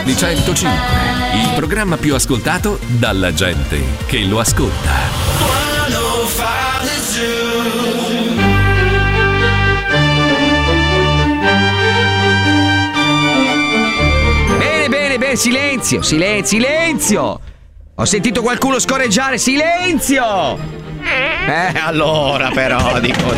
di 105, il programma più ascoltato dalla gente che lo ascolta. Bene, silenzio! Ho sentito qualcuno scorreggiare, silenzio! Allora però, dico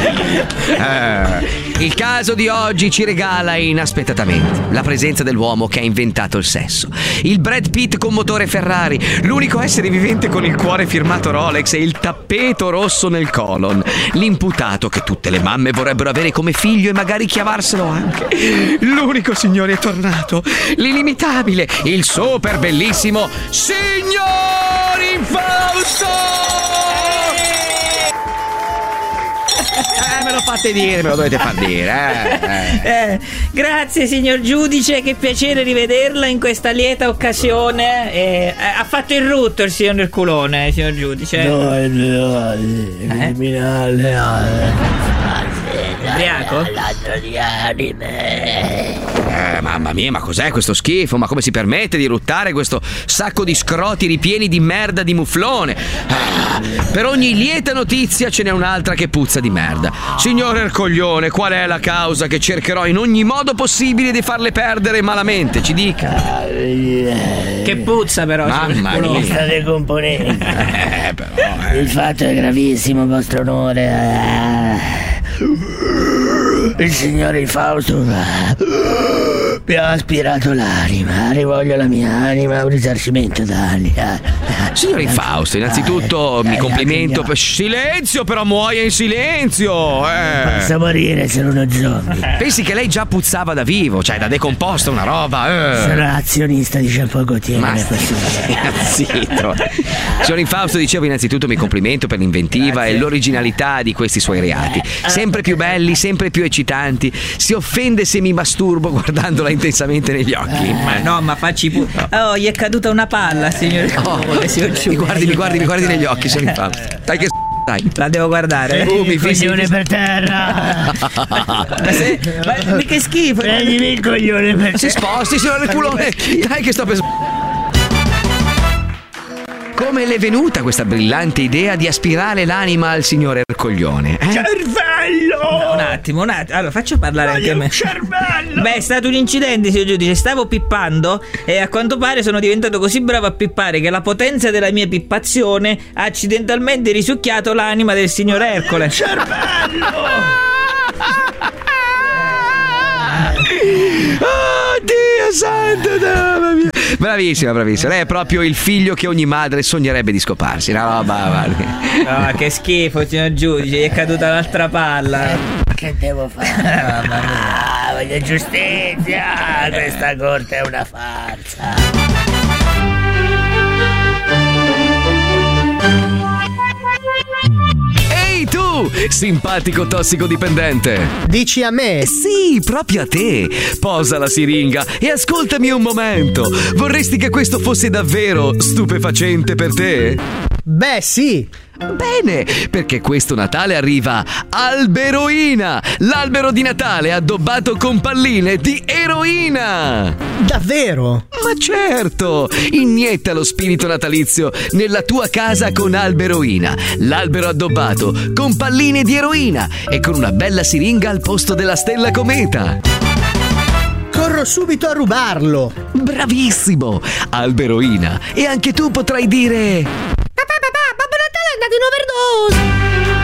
il caso di oggi ci regala inaspettatamente la presenza dell'uomo che ha inventato il sesso. Il Brad Pitt con motore Ferrari, l'unico essere vivente con il cuore firmato Rolex e il tappeto rosso nel colon. L'imputato che tutte le mamme vorrebbero avere come figlio e magari chiavarselo anche. L'unico signore è tornato, l'inimitabile, il super bellissimo Signor Infausto! Me lo fate dire, me lo dovete far dire. Grazie signor giudice, che piacere rivederla in questa lieta occasione. Ha fatto il rutto il signor Ercolone, signor giudice. No, criminale. Ubriaco? Ladro di anime. Mamma mia, ma cos'è questo schifo? Ma come si permette di ruttare questo sacco di scroti ripieni di merda di muflone? Per ogni lieta notizia ce n'è un'altra che puzza di merda. Signor Ercoglione, qual è la causa che cercherò in ogni modo possibile di farle perdere malamente? Ci dica. Che puzza però. Mamma mia. State componendo. Il fatto è gravissimo, vostro onore. Il signore Infausto mi ha aspirato l'anima. Rivoglio la mia anima a un risarcimento danni. Signor Infausto, innanzitutto mi complimento per... Silenzio, però muoia in silenzio. Posso morire se non ho zombie. Pensi che lei già puzzava da vivo, cioè da decomposto, una roba. Sono azionista di Shampoo Gaultier. Ma zitto. Signor Infausto, dicevo, innanzitutto mi complimento per l'inventiva e l'originalità di questi suoi reati. Sempre più belli, sempre più eccitanti. Si offende se mi masturbo guardandola intensamente negli occhi. Ma no, ma facci pure. Oh, gli è caduta una palla, signor. Mi guardi negli occhi, signor Infausto. Dai che dai. La devo guardare. Mi coglione per terra. Ma che schifo. Prendimi il coglione per terra. Si sposti, signor Erculone. Dai che sto per... Come le è venuta questa brillante idea di aspirare l'anima al signor Ercoglione? Cervello! Un attimo. Allora, faccio parlare anche a me. Cervello! Beh, è stato un incidente, signor giudice. Stavo pippando e a quanto pare sono diventato così bravo a pippare che la potenza della mia pippazione ha accidentalmente risucchiato l'anima del signor Ercole. Cervello! Dio santo, mamma mia. Bravissima. Lei è proprio il figlio che ogni madre sognerebbe di scoparsi. Una roba, No, che schifo, signor giudice. Gli è caduta l'altra palla. Che devo fare? Voglio giustizia. Questa corte è una farsa. Ehi tu, simpatico tossicodipendente. Dici a me? Sì, proprio a te. Posa la siringa e ascoltami un momento. Vorresti che questo fosse davvero stupefacente per te? Beh, sì. Bene, perché questo Natale arriva Alberoina, l'albero di Natale addobbato con palline di eroina. Davvero? Ma certo, inietta lo spirito natalizio nella tua casa con Alberoina, l'albero addobbato con palline di eroina e con una bella siringa al posto della stella cometa. Corro subito a rubarlo. Bravissimo, Alberoina. E anche tu potrai dire: Papà, Babbo Natale è andato in overdose.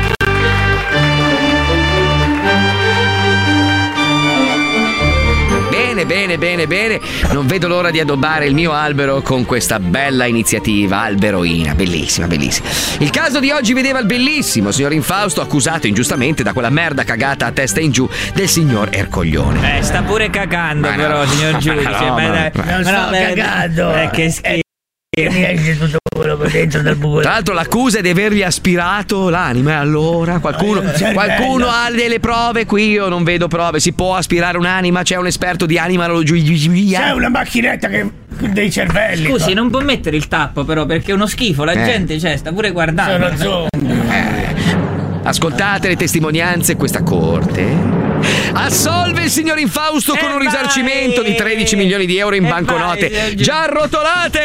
Bene. Non vedo l'ora di addobbare il mio albero con questa bella iniziativa Alberoina. Bellissima. Il caso di oggi vedeva il bellissimo signor Infausto accusato ingiustamente da quella merda cagata a testa in giù del signor Ercoglione. Sta pure cagando, Ma però, no. signor giudice. Non sto cagando. Che schifo. Mi esce tutto quello per dentro dal buco. Tra l'altro l'accusa è di avergli aspirato l'anima. E allora qualcuno ha delle prove? Qui io non vedo prove. Si può aspirare un'anima? C'è un esperto di animalologia? C'è una macchinetta che dei cervelli. Scusi, non può mettere il tappo però, perché è uno schifo. La gente sta pure guardando. Sono zombie. Ascoltate le testimonianze. Questa corte Assolve il signor Infausto con un risarcimento di 13 milioni di euro in banconote già arrotolate.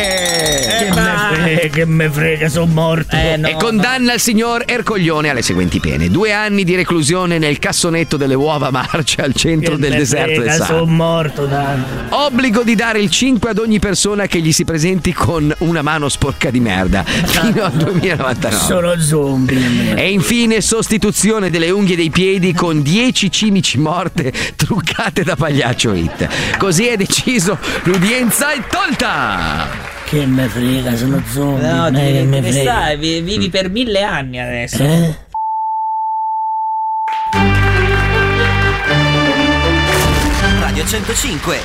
Che me frega, sono morto. E condanna il signor Ercoglione alle seguenti pene: 2 anni di reclusione nel cassonetto delle uova marce al centro del deserto del Sahara. Sono morto, Dante. Obbligo di dare il 5 ad ogni persona che gli si presenti con una mano sporca di merda fino al 2099. Sono zombie. E infine sostituzione delle unghie dei piedi con 10 cimici morte truccate da Pagliaccio Hit. Così è deciso, l'udienza è tolta. Che me frega, sono zombie. No, che me frega. stai, vivi per 1000 anni adesso. Radio 105.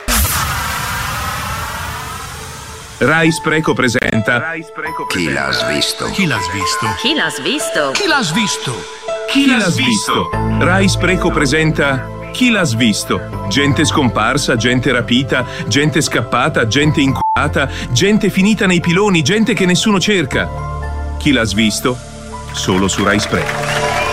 Rai Spreco presenta Chi l'ha svisto? Chi l'ha svisto? Chi l'ha svisto? Chi l'ha svisto? Chi l'ha svisto? Rai Spreco presenta Chi l'ha svisto? Gente scomparsa, gente rapita, gente scappata, gente inculata, gente finita nei piloni, gente che nessuno cerca. Chi l'ha svisto? Solo su Rai Spreco.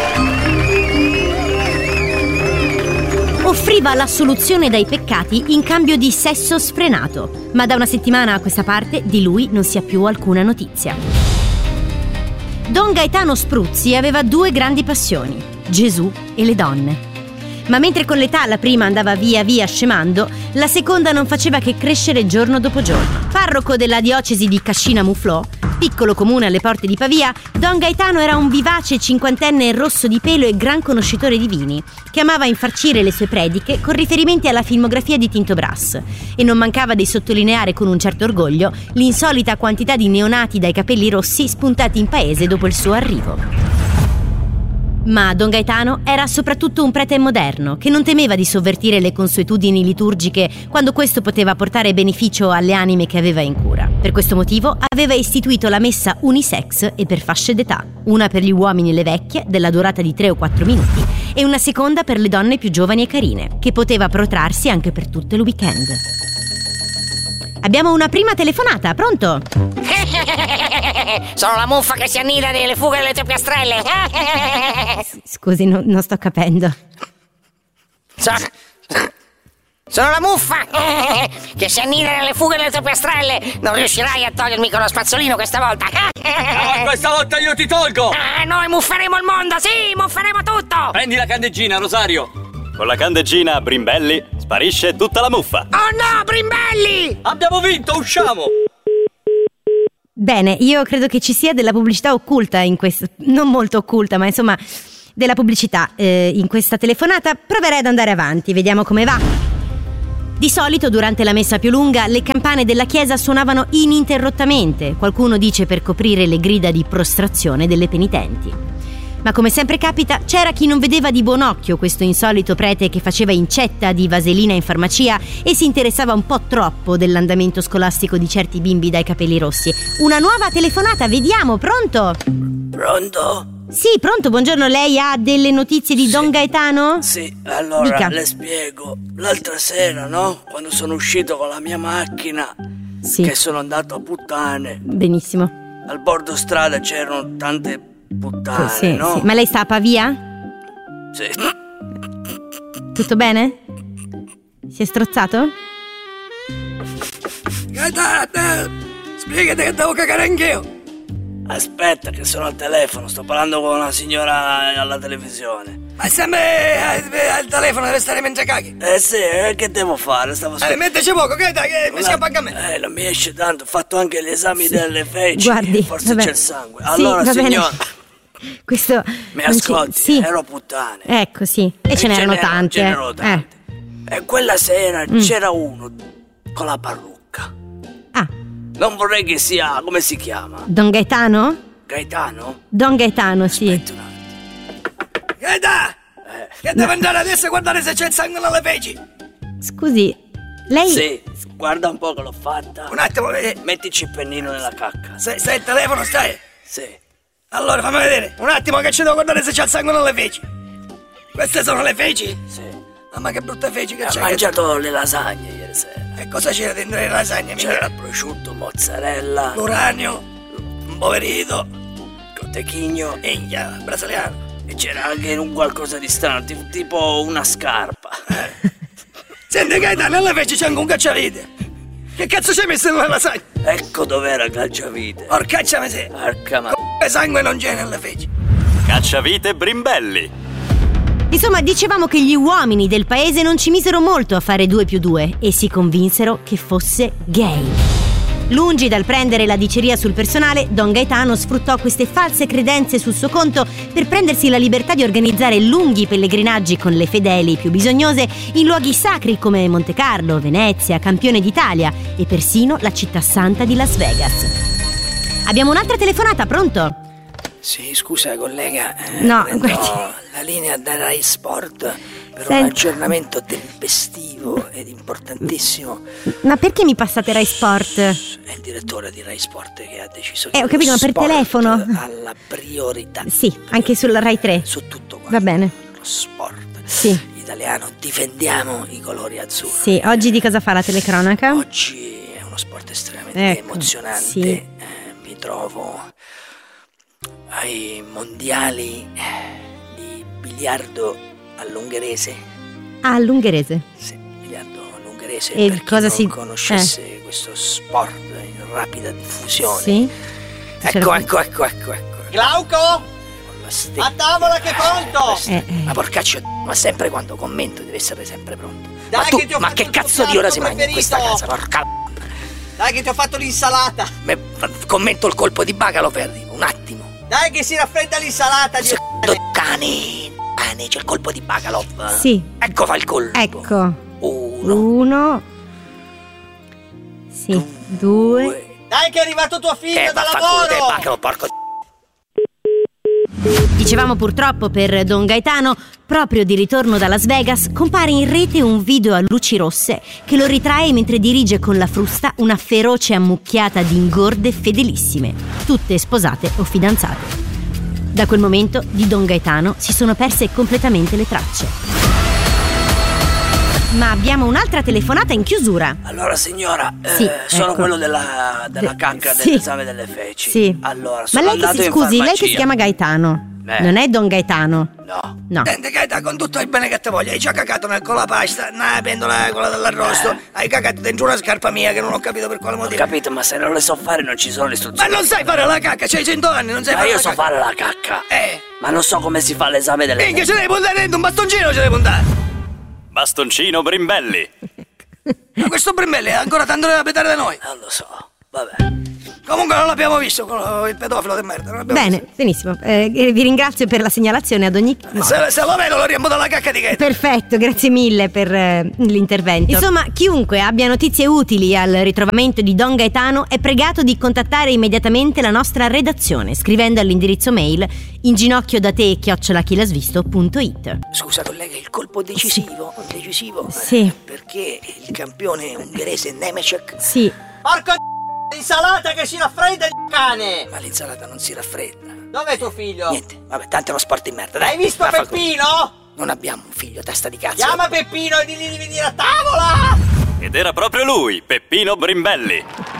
Offriva la soluzione dai peccati in cambio di sesso sfrenato, ma da una settimana a questa parte di lui non si ha più alcuna notizia. Don Gaetano Spruzzi aveva 2 grandi passioni: Gesù e le donne. Ma mentre con l'età la prima andava via via scemando, la seconda non faceva che crescere giorno dopo giorno. Parroco della diocesi di Cascina-Muflò, piccolo comune alle porte di Pavia, Don Gaetano era un vivace cinquantenne rosso di pelo e gran conoscitore di vini, che amava infarcire le sue prediche con riferimenti alla filmografia di Tinto Brass, e non mancava di sottolineare con un certo orgoglio l'insolita quantità di neonati dai capelli rossi spuntati in paese dopo il suo arrivo. Ma Don Gaetano era soprattutto un prete moderno che non temeva di sovvertire le consuetudini liturgiche quando questo poteva portare beneficio alle anime che aveva in cura. Per questo motivo aveva istituito la messa unisex e per fasce d'età, una per gli uomini e le vecchie della durata di 3 o 4 minuti e una seconda per le donne più giovani e carine, che poteva protrarsi anche per tutto il weekend. Abbiamo una prima telefonata, pronto? Sono la muffa che si annida nelle fughe delle tue piastrelle. Scusi, non sto capendo. Sono la muffa che si annida nelle fughe delle tue piastrelle. Non riuscirai a togliermi con lo spazzolino questa volta. Questa volta io ti tolgo. Noi mufferemo il mondo, sì, mufferemo tutto. Prendi la candeggina, Rosario. Con la candeggina Brimbelli sparisce tutta la muffa. Oh no, Brimbelli! Abbiamo vinto, usciamo! Bene, io credo che ci sia della pubblicità occulta in questo, non molto occulta, ma insomma della pubblicità in questa telefonata. Proverei ad andare avanti, vediamo come va. Di solito durante la messa più lunga le campane della chiesa suonavano ininterrottamente, qualcuno dice per coprire le grida di prostrazione delle penitenti. Ma come sempre capita, c'era chi non vedeva di buon occhio questo insolito prete che faceva incetta di vaselina in farmacia e si interessava un po' troppo dell'andamento scolastico di certi bimbi dai capelli rossi. Una nuova telefonata, vediamo, pronto? Pronto? Sì, pronto, buongiorno, lei ha delle notizie di Don Gaetano? Sì, allora Dica. le spiego. L'altra sera, no? Quando sono uscito con la mia macchina, Sì. che sono andato a puttane. Benissimo. Al bordo strada c'erano tante puttane, Sì, no? sì. Ma lei sta a Pavia? Sì. Tutto bene? Si è strozzato? Spiegate che devo cagare anch'io. Aspetta che sono al telefono, sto parlando con una signora alla televisione. Ma sempre al telefono deve stare mentre caghi. Sì, che devo fare? Stavo metteci poco, che dai, che mi scappa anche a me. Non mi esce tanto, ho fatto anche gli esami delle feci. Guardi, forse vabbè. c'è il sangue. Sì, Allora, va bene. signora, Questo mi non ci- ascolti, Sì. ero puttane. Ecco, sì. E ce n'erano tante. Ce n'erano tante. E quella sera c'era uno con la parrucca. Ah. Non vorrei che sia, come si chiama? Don Gaetano? Gaetano? Don Gaetano, sì. Gaetano! Che deve andare adesso a guardare se c'è il sangue nelle feci. Scusi, lei... Sì, guarda un po' che l'ho fatta. Un attimo, mettici il pennino nella cacca. Stai al telefono, stai? Sì. Allora, fammi vedere. Un attimo che ci devo guardare se c'è il sangue nelle feci. Queste sono le feci? Sì. Mamma che brutte feci che Ho c'è. mangiato le lasagne ieri sera. E cosa c'era dentro le lasagne? C'era prosciutto, mozzarella, l'uranio, un poverito, cotechigno, minchia, brasiliano. E c'era anche un qualcosa di strano, tipo una scarpa. Senti Gaetano, alla fece c'è anche un cacciavite. Che cazzo c'hai messo nella lasagna? Ecco dov'era il cacciavite. Porcaccia miseria. Porca ma... sangue non c'è nella fece. Cacciavite Brimbelli. Insomma, dicevamo che gli uomini del paese non ci misero molto a fare 2 più 2 e si convinsero che fosse gay. Lungi dal prendere la diceria sul personale, Don Gaetano sfruttò queste false credenze sul suo conto per prendersi la libertà di organizzare lunghi pellegrinaggi con le fedeli più bisognose in luoghi sacri come Monte Carlo, Venezia, Campione d'Italia e persino la città santa di Las Vegas. Abbiamo un'altra telefonata, pronto? Sì, scusa collega, No, prendo guardi. la linea da Rai Sport per Senta. un aggiornamento tempestivo ed importantissimo. Ma perché mi passate Rai Sport? È il direttore di Rai Sport che ha deciso che Ho capito, ma per sport telefono? ha la priorità. Sì, anche sulla Rai 3. Su tutto quanto. Va bene. Lo sport Sì. italiano, difendiamo i colori azzurri. Sì, oggi di cosa fa la telecronaca? Oggi è uno sport estremamente emozionante. sì. Mi trovo ai mondiali di biliardo all'ungherese. Ah, l'ungherese. Sì, biliardo all'ungherese. E per chi cosa non si... conoscesse questo sport in rapida diffusione. Sì. Ecco. Glauco? A tavola che è pronto! Ma porcaccio, ma sempre quando commento deve essere sempre pronto. Dai, ma tu, che ti ho ma fatto che il tuo cazzo di ora si piatto mangia in questa preferito? casa? Porca... Dai che ti ho fatto l'insalata! Commento il colpo di bacalo per un attimo. Dai che si raffredda l'insalata! Cane, c'è il colpo di bacalo. Sì. Ecco fa il colpo. Ecco. Uno. Sì. 2. Dai che è arrivato tuo figlio da vaffanculo te, lavoro! bacalo, porco. Dicevamo purtroppo per Don Gaetano, proprio di ritorno da Las Vegas, compare in rete un video a luci rosse che lo ritrae mentre dirige con la frusta una feroce ammucchiata di ingorde fedelissime, tutte sposate o fidanzate. Da quel momento di Don Gaetano si sono perse completamente le tracce. Ma abbiamo un'altra telefonata in chiusura. Allora signora, Sì, sono ecco. quello della cacca sì. dell'esame delle feci. Sì. Allora, Ma sono lei che andato si in scusi, lei che farmacia. si chiama Gaetano. Non è Don Gaetano? No. Senti Gaetano, con tutto il bene che ti voglio, hai già cagato con la pasta, nella pentola quella dell'arrosto, hai cagato dentro una scarpa mia che non ho capito per quale motivo. Ho capito, ma se non le so fare non ci sono le istruzioni. Ma non sai fare la cacca, c'hai 100 anni, non sai Ma fare io la so cacca. fare la cacca. Ma non so come si fa l'esame delle Minchia, ce devi puntare dentro un bastoncino, ce devi puntare. Bastoncino Brimbelli. Ma questo Brimbelli ha ancora tanto da petare da noi. Non lo so, vabbè. Comunque non l'abbiamo visto con il pedofilo di merda. Non l'abbiamo Bene, benissimo. Vi ringrazio per la segnalazione ad ogni... visto. Se lo vedo lo riempo dalla cacca di Gaetano. Perfetto, grazie mille per l'intervento. Insomma, chiunque abbia notizie utili al ritrovamento di Don Gaetano è pregato di contattare immediatamente la nostra redazione scrivendo all'indirizzo mail inginocchio-da-te@chilasvisto.it. Scusa collega, il colpo decisivo, Sì. perché il campione ungherese Nemecek. Sì. Porco l'insalata che si raffredda il cane! Ma l'insalata non si raffredda. Dov'è tuo figlio? Niente, vabbè, tanto è uno sport in merda, dai. Hai visto vaffanculo. Peppino? Non abbiamo un figlio, testa di cazzo. Chiama Peppino e digli di venire a tavola! Ed era proprio lui, Peppino Brimbelli.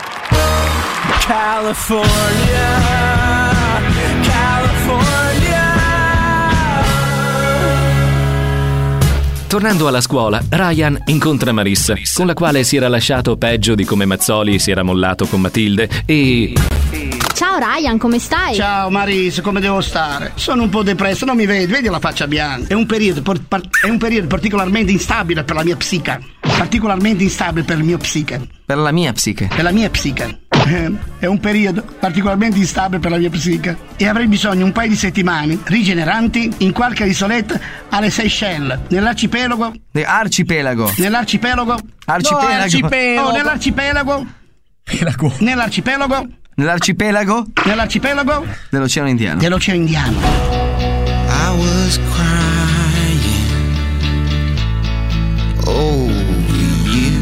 Tornando alla scuola, Ryan incontra Marissa, con la quale si era lasciato peggio di come Mazzoli si era mollato con Matilde e... Ciao Ryan, come stai? Ciao Marisa, come devo stare? Sono un po' depresso, non mi vedi la faccia bianca. È un periodo particolarmente instabile per la mia psiche. Particolarmente instabile per il mio psiche. Per la mia psiche. Per la mia psiche. È un periodo particolarmente instabile per la mia psiche e avrei bisogno un paio di settimane rigeneranti in qualche isoletta alle Seychelles, nell'arcipelago. Arcipelago. Nell'arcipelago. Arcipelago. Oh, nell'arcipelago. Nell'arcipelago. Nell'arcipelago? Nell'arcipelago Dell'Oceano Indiano. Dell'Oceano Indiano. I was crying over you.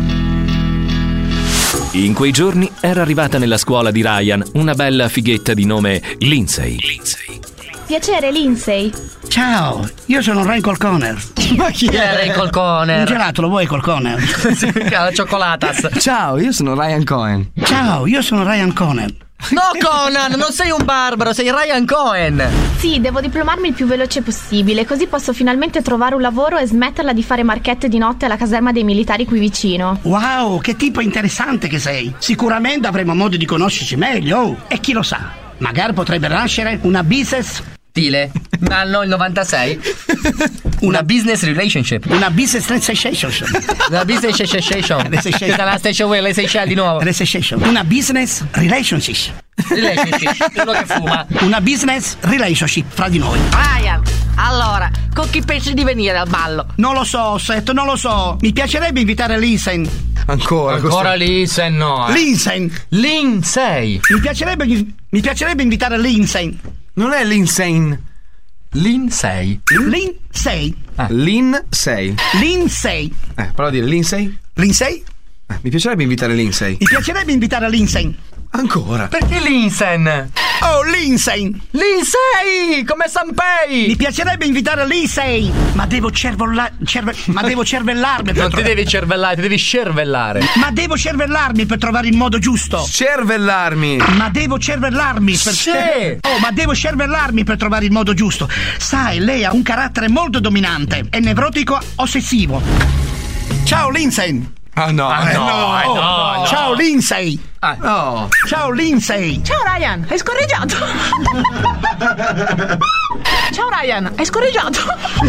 In quei giorni era arrivata nella scuola di Ryan una bella fighetta di nome Lindsay. Piacere, Lindsay. Ciao, io sono Ray Colconer. Ma chi è Ray Colconer? Un gelato, lo vuoi Colconer? La cioccolatas. Ciao, io sono Ryan Cohen. Ciao, io sono Ryan Cohen. No, Conan, non sei un barbaro, sei Ryan Cohen. Sì, devo diplomarmi il più veloce possibile, così posso finalmente trovare un lavoro e smetterla di fare marchette di notte alla caserma dei militari qui vicino. Wow, che tipo interessante che sei. Sicuramente avremo modo di conoscerci meglio. Oh, e chi lo sa, magari potrebbe nascere una business... Stile, anno il 96. Una business relationship. Una business relationship. Una business relationship. Dalla station le Seychelles di nuovo. Una business relationship. Relationship, uno che fuma. Una business relationship fra di noi. Ryan, allora, con chi pensi di venire al ballo? Non lo so, Seth, non lo so. Mi piacerebbe invitare Lindsay. Ancora Lindsay, no. Lindsay. Mi piacerebbe invitare Lindsay. Non è Lindsay. Lindsay. Prova a dire Lindsay. Mi piacerebbe invitare Lindsay. Mi piacerebbe invitare Lindsay. Ancora. Perché Lindsay? Oh, Lindsay! Lindsay! Come Sanpei! Mi piacerebbe invitare Lindsay! Ma devo cervellarmi per Non ti devi cervellare, ti devi cervellare. Ma devo cervellarmi per trovare il modo giusto. Cervellarmi. Ma devo cervellarmi per... Sì. Oh, ma devo cervellarmi per trovare il modo giusto. Sai, lei ha un carattere molto dominante. È nevrotico ossessivo. Ciao, Lindsay! No. Ciao Lindsay. No. Ciao Lindsay. Ciao Ryan, hai scorreggiato. Ciao Ryan, hai scorreggiato.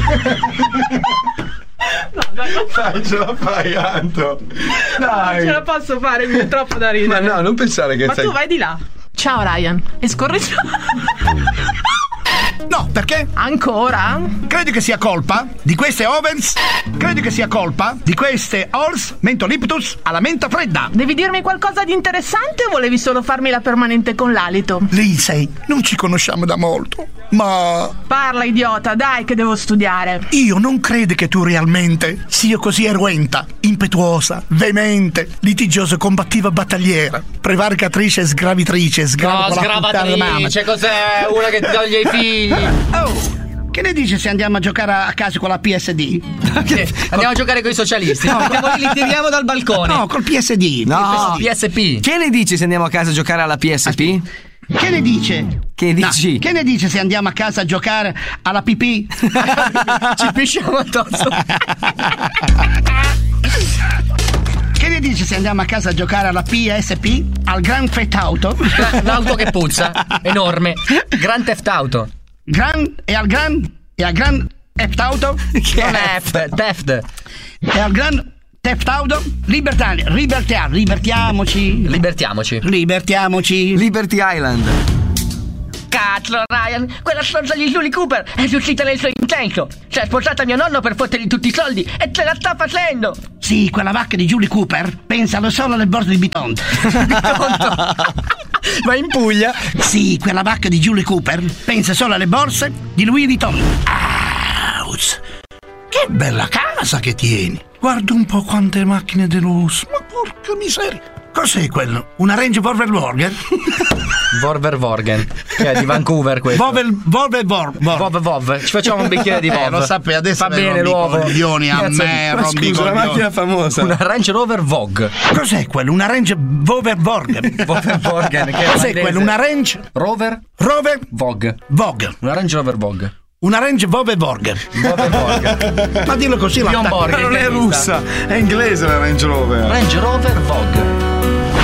No, dai, ce la fai, Anto. Dai. Non ce la posso fare, mi è troppo da ridere. Ma no, non pensare che Ma sei... tu vai di là. Ciao Ryan, hai scorreggiato. No, perché? Ancora? Credi che sia colpa di queste ovens? Credi che sia colpa di queste Halls Mentoliptus alla menta fredda? Devi dirmi qualcosa di interessante o volevi solo farmi la permanente con l'alito? Lindsay, non ci conosciamo da molto, ma... Parla, idiota, dai che devo studiare. Io non credo che tu realmente sia così eruenta, impetuosa, veemente, litigiosa, combattiva, battagliera, prevaricatrice, sgravitrice, sgravatrice, cos'è? Una che toglie i figli. Oh, che ne dici se andiamo a giocare a casa con la PSD? Andiamo a giocare con i socialisti. No, li tiriamo dal balcone. No, col PSD. No, PSP. Che ne dici se andiamo a casa a giocare alla PSP? Che ne dice? Che dici? No, che ne dice se andiamo a casa a giocare alla pipì? Ci pisciamo addosso. Che ne dici se andiamo a casa a giocare alla PSP? Al Grand Theft Auto? L'auto che puzza, enorme. Grand Theft Auto. E al Grand Theft Auto? Che non è Theft. E al Grand Theft Auto? Libertiamoci. Liberty Island. Cazzo, Ryan, quella stronza di Julie Cooper è riuscita nel suo intento. Si è sposata mio nonno per fottergli tutti i soldi e ce la sta facendo. Sì, quella vacca di Julie Cooper pensa solo alle borse di Bitonto. Ma in Puglia? Sì, quella vacca di Julie Cooper pensa solo alle borse di Louis Vuitton. Ouch! Che bella casa che tieni. Guarda un po' quante macchine di lusso. Ma porca miseria. Cos'è quello? Una Range Rover Vorgen? Vorgen, che è di Vancouver questo. Vov. Ci facciamo un bicchiere di Vov. Lo sapevi, adesso fa bene l'uovo. A me, scusa, la macchina famosa. Una Range Rover Vogue. Cos'è quello? Una Range Rover Vorgen? Cos'è quello? Una Range Rover Vogue. Una Range Rover Vogue. Una Range Rover Vorgen. Ma dillo così la non è russa, è inglese la Range Rover. Range Rover Vogue.